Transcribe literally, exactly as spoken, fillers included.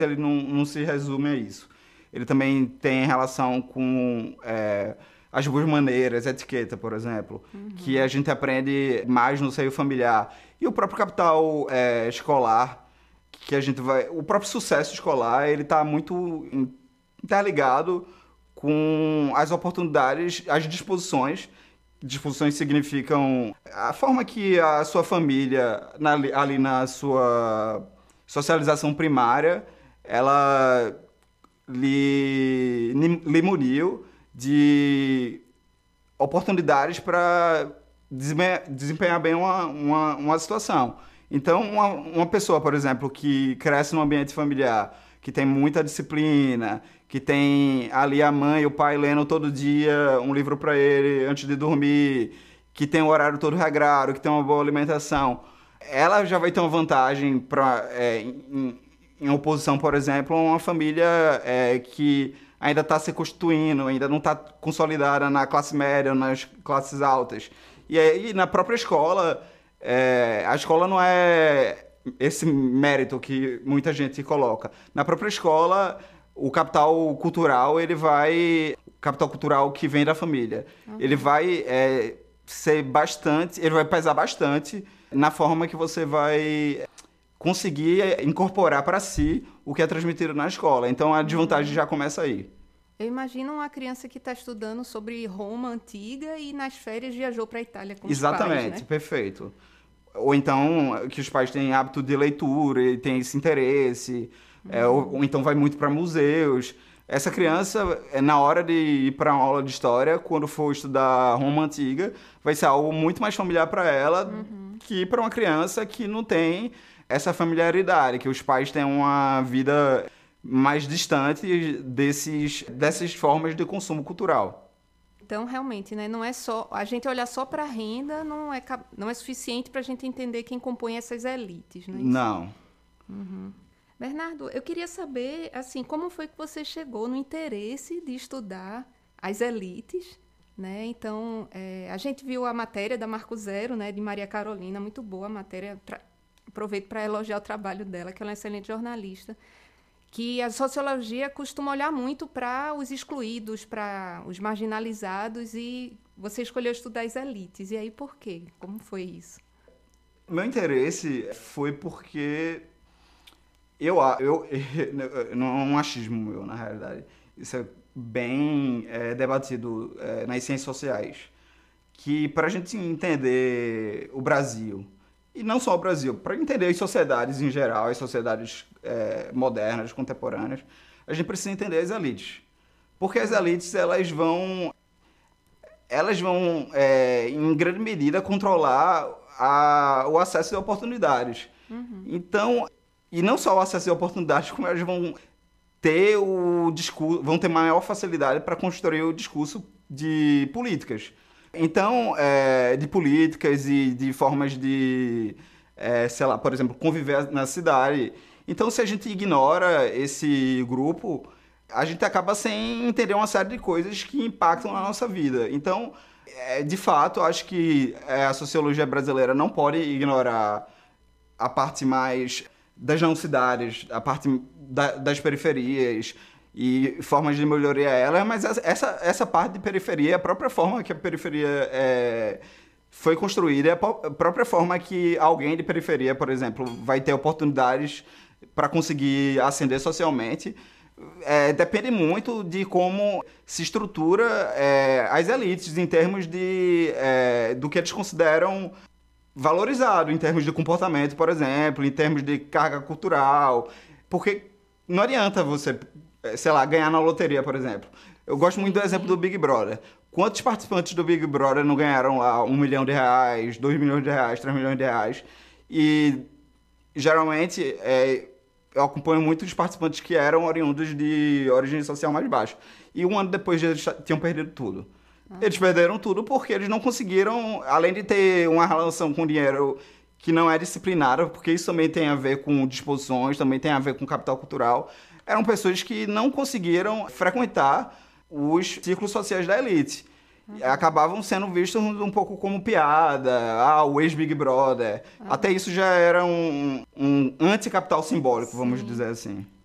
ele não, não se resume a isso. Ele também tem relação com é, as boas maneiras, etiqueta, por exemplo, uhum. que a gente aprende mais no seio familiar. E o próprio capital é, escolar, que a gente vai... O próprio sucesso escolar, ele está muito interligado com as oportunidades, as disposições. Disposições significam a forma que a sua família, na, ali na sua socialização primária, ela lhe, lhe muniu de oportunidades para desempenhar bem uma, uma, uma situação. Então, uma, uma pessoa, por exemplo, que cresce num ambiente familiar, que tem muita disciplina, que tem ali a mãe e o pai lendo todo dia um livro para ele antes de dormir, que tem o horário todo regrado, que tem uma boa alimentação, ela já vai ter uma vantagem pra, é, em, em oposição, por exemplo, a uma família é, que ainda está se constituindo, ainda não está consolidada na classe média, nas classes altas. E aí, na própria escola, é, a escola não é esse mérito que muita gente coloca. Na própria escola, o capital cultural, ele vai... O capital cultural que vem da família. Uhum. Ele vai é, ser bastante... Ele vai pesar bastante na forma que você vai conseguir incorporar para si o que é transmitido na escola. Então, a desvantagem uhum. já começa aí. Eu imagino uma criança que está estudando sobre Roma antiga e nas férias viajou para a Itália com Exatamente, os pais, né? Perfeito. Ou então que os pais têm hábito de leitura e têm esse interesse, uhum. é, ou, ou então vai muito para museus. Essa criança, na hora de ir para uma aula de história, quando for estudar Roma Antiga, vai ser algo muito mais familiar para ela uhum. que para uma criança que não tem essa familiaridade, que os pais têm uma vida mais distante desses, dessas formas de consumo cultural. Então, realmente, né, não é só... A gente olhar só para a renda não é, não é suficiente para a gente entender quem compõe essas elites, não é isso? Não. Uhum. Bernardo, eu queria saber, assim, como foi que você chegou no interesse de estudar as elites, né? Então, é, a gente viu a matéria da Marco Zero, né, de Maria Carolina, muito boa a matéria. Tra... Aproveito para elogiar o trabalho dela, que ela é uma excelente jornalista, que a sociologia costuma olhar muito para os excluídos, para os marginalizados, e você escolheu estudar as elites. E aí, por quê? Como foi isso? Meu interesse foi porque eu, eu, eu não é um achismo meu, na realidade. Isso é bem é, debatido é, nas ciências sociais, que para a gente entender o Brasil, e não só o Brasil, para entender as sociedades em geral, as sociedades é, modernas, contemporâneas, a gente precisa entender as elites. Porque as elites, elas vão, elas vão é, em grande medida, controlar a, o acesso a oportunidades. Uhum. Então, e não só o acesso a oportunidades, como elas vão ter, o discurso, vão ter maior facilidade para construir o discurso de políticas. Então, é, de políticas e de formas de, é, sei lá, por exemplo, conviver na cidade. Então, se a gente ignora esse grupo, a gente acaba sem entender uma série de coisas que impactam na nossa vida. Então, é, de fato, acho que é, a sociologia brasileira não pode ignorar a parte mais das não cidades, a parte da, das periferias, e formas de melhoria a ela, mas essa, essa parte de periferia, a própria forma que a periferia é, foi construída, é a própria forma que alguém de periferia, por exemplo, vai ter oportunidades para conseguir ascender socialmente, é, depende muito de como se estrutura é, as elites em termos de, é, do que eles consideram valorizado, em termos de comportamento, por exemplo, em termos de carga cultural, porque não adianta você, sei lá, ganhar na loteria, por exemplo. Eu gosto muito do exemplo do Big Brother. Quantos participantes do Big Brother não ganharam lá um milhão de reais, dois milhões de reais, três milhões de reais? E, geralmente, é, eu acompanho muitos participantes que eram oriundos de origem social mais baixa. E um ano depois eles tinham perdido tudo. Ah. Eles perderam tudo porque eles não conseguiram, além de ter uma relação com dinheiro que não é disciplinada, porque isso também tem a ver com disposições, também tem a ver com capital cultural, eram pessoas que não conseguiram frequentar os círculos sociais da elite. Uhum. Acabavam sendo vistos um pouco como piada, ah, o ex-Big Brother. Uhum. Até isso já era um, um anticapital simbólico, vamos Sim. dizer assim.